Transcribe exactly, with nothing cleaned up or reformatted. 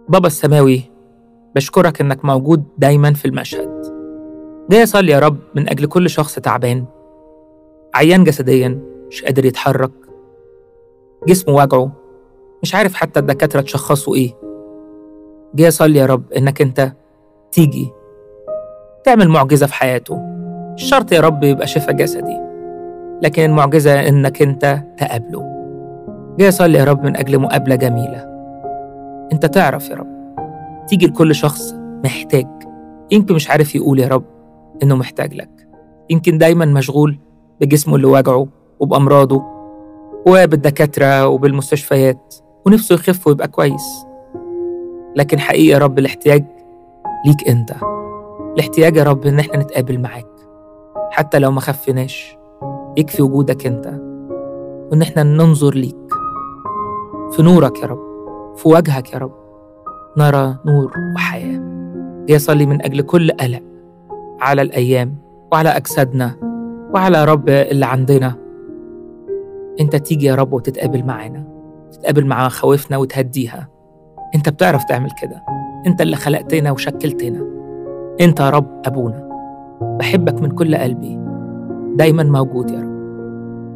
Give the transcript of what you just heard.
بابا السماوي، بشكرك إنك موجود دايما في المشهد. جاي أصلي يا رب من أجل كل شخص تعبان، عيان جسديا، مش قادر يتحرك، جسمه وجعه، مش عارف حتى الدكاترة تشخصوا إيه. جاي أصلي يا رب إنك أنت تيجي تعمل معجزة في حياته. مش شرط يا رب يبقى شفاء جسدي، لكن المعجزة إنك أنت تقابله. جاي أصلي يا رب من أجل مقابلة جميلة. أنت تعرف يا رب تيجي لكل شخص محتاج، يمكن مش عارف يقول يا رب إنه محتاج لك، يمكن دايما مشغول بجسمه اللي وجعه وبأمراضه وبالدكاترة وبالمستشفيات، ونفسه يخف ويبقى كويس. لكن حقيقي يا رب الاحتياج ليك أنت، الاحتياج يا رب إن احنا نتقابل معاك حتى لو ما خفناش. يكفي وجودك أنت، وإن احنا ننظر ليك في نورك يا رب، في وجهك يا رب نرى نور وحياة. يصلي من أجل كل قلق على الأيام وعلى أجسادنا وعلى رب اللي عندنا. أنت تيجي يا رب وتتقابل معانا، تتقابل مع خوفنا وتهديها. أنت بتعرف تعمل كده، أنت اللي خلقتنا وشكلتنا. أنت يا رب أبونا، بحبك من كل قلبي، دايما موجود يا رب.